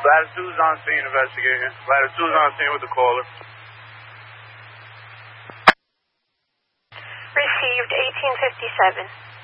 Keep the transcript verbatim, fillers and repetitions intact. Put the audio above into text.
Latitude's on scene investigating. Latitude's on scene with the caller. Received eighteen fifty-seven.